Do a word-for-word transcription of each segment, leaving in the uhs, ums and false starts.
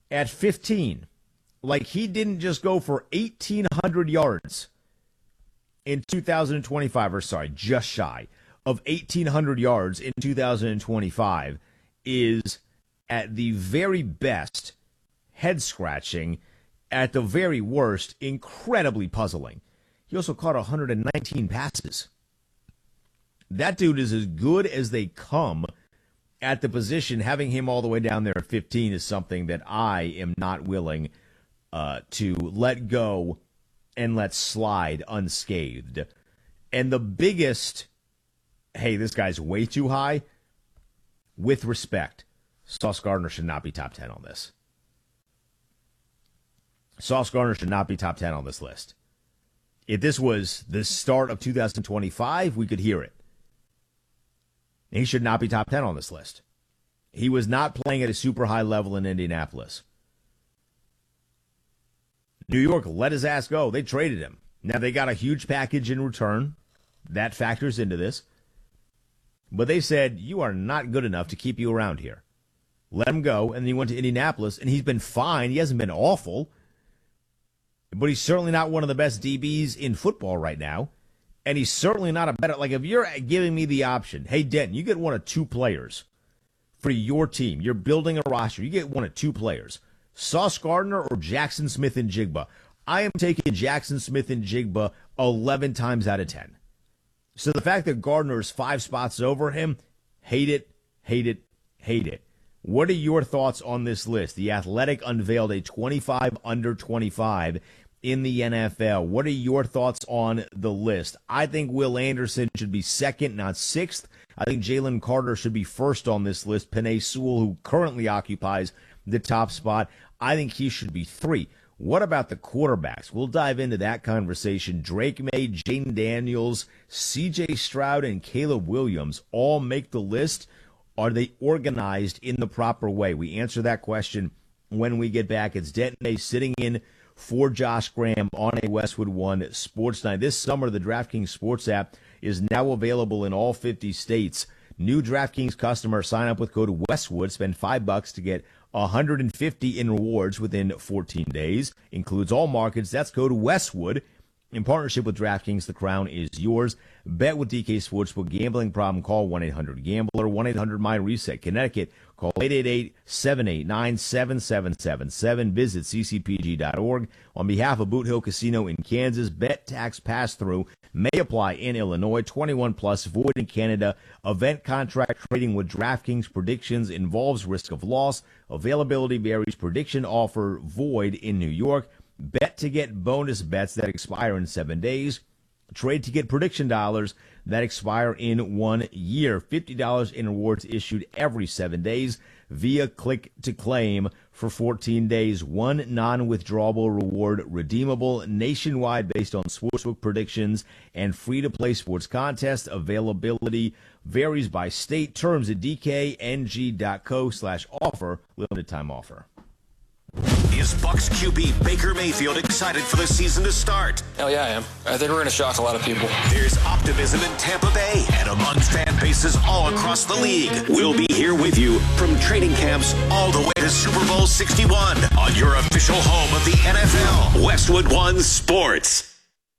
at fifteen. Like, he didn't just go for eighteen hundred yards in two thousand twenty-five, or sorry, just shy of eighteen hundred yards in two thousand twenty-five, is at the very best head-scratching, at the very worst incredibly puzzling. He also caught one hundred nineteen passes. That dude is as good as they come at the position. Having him all the way down there at fifteen is something that I am not willing uh, to let go and let slide unscathed. And the biggest, hey, this guy's way too high, with respect, Sauce Gardner should not be top ten on this. Sauce Gardner should not be top ten on this list. If this was the start of two thousand twenty-five, we could hear it. He should not be top ten on this list. He was not playing at a super high level in Indianapolis. New York let his ass go. They traded him. Now, they got a huge package in return. That factors into this. But they said, you are not good enough to keep you around here. Let him go. And then he went to Indianapolis, and he's been fine. He hasn't been awful. But he's certainly not one of the best D Bs in football right now. And he's certainly not a better, like, if you're giving me the option, hey, Denton, you get one of two players for your team. You're building a roster. You get one of two players, Sauce Gardner or Jackson Smith-Njigba. I am taking Jackson Smith-Njigba eleven times out of ten. So the fact that Gardner is five spots over him, hate it, hate it, hate it. What are your thoughts on this list? The Athletic unveiled a twenty-five under twenty-five in the N F L. What are your thoughts on the list? I think Will Anderson should be second, not sixth. I think Jalen Carter should be first on this list. Penei Sewell, who currently occupies the top spot, I think he should be three. What about the quarterbacks? We'll dive into that conversation. Drake May, Jaden Daniels, C J Stroud, and Caleb Williams all make the list. Are they organized in the proper way? We answer that question when we get back. It's Denton May sitting in for Josh Graham on a Westwood One Sports Night. This summer, the DraftKings Sports app is now available in all fifty states. New DraftKings customers sign up with code Westwood, spend five bucks to get one hundred fifty in rewards within fourteen days. Includes all markets. That's code Westwood. In partnership with DraftKings, the crown is yours. Bet with D K Sportsbook. Gambling problem, call one eight hundred gambler, one eight hundred my reset. Connecticut, call eight eight eight, seven eight nine, seven seven seven seven. Visit c c p g dot org. On behalf of Boot Hill Casino in Kansas, bet tax pass-through may apply in Illinois. twenty-one plus, void in Canada. Event contract trading with DraftKings. Predictions involves risk of loss. Availability varies. Prediction offer void in New York. Bet to get bonus bets that expire in seven days. Trade to get prediction dollars that expire in one year. fifty dollars in rewards issued every seven days via click to claim for fourteen days. One non-withdrawable reward redeemable nationwide based on sportsbook predictions and free-to-play sports contest. Availability varies by state. Terms at d k n g dot co slash offer. Limited time offer. Is Bucs Q B Baker Mayfield excited for the season to start? Hell yeah, I am. I think we're going to shock a lot of people. There's optimism in Tampa Bay and among fan bases all across the league. We'll be here with you from training camps all the way to Super Bowl sixty-one on your official home of the N F L, Westwood One Sports.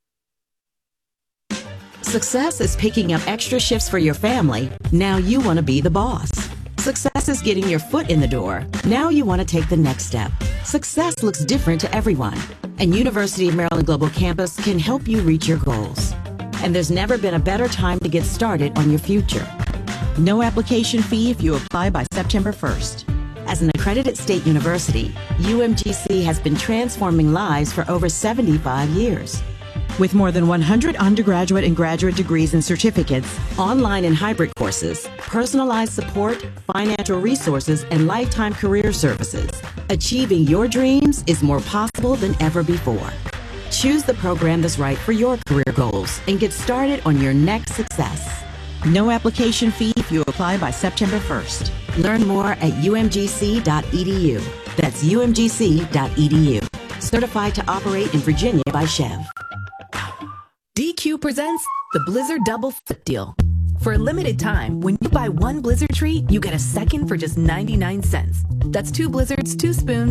Success is picking up extra shifts for your family. Now you want to be the boss. Success is getting your foot in the door. Now you want to take the next step. Success looks different to everyone, and University of Maryland Global Campus can help you reach your goals. And there's never been a better time to get started on your future. No application fee if you apply by September first. As an accredited state university, U M G C has been transforming lives for over seventy-five years. With more than one hundred undergraduate and graduate degrees and certificates, online and hybrid courses, personalized support, financial resources, and lifetime career services, achieving your dreams is more possible than ever before. Choose the program that's right for your career goals and get started on your next success. No application fee if you apply by September first. Learn more at u m g c dot e d u. That's u m g c dot e d u. Certified to operate in Virginia by Chev. D Q presents the Blizzard Double Flip Deal. For a limited time, when you buy one Blizzard treat, you get a second for just ninety-nine cents. That's two Blizzards, two spoons,